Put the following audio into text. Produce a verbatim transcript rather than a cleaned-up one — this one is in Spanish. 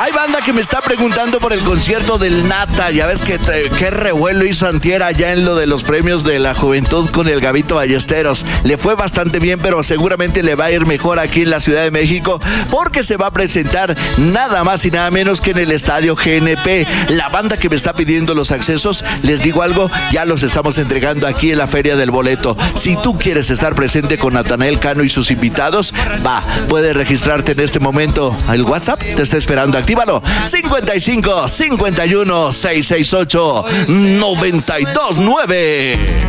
Hay banda que me está preguntando por el concierto del Nata. Ya ves que te, qué revuelo hizo antier allá en lo de los premios de la juventud con el Gabito Ballesteros. Le fue bastante bien, pero seguramente le va a ir mejor aquí en la Ciudad de México, porque se va a presentar nada más y nada menos que en el Estadio G N P. La banda que me está pidiendo los accesos, les digo algo, ya los estamos entregando aquí en la Feria del Boleto. Si tú quieres estar presente con Natanael Cano y sus invitados, va, puedes registrarte en este momento. El WhatsApp te está esperando, actívalo. cincuenta y cinco, cincuenta y uno, seiscientos sesenta y ocho, noventa y dos nueve.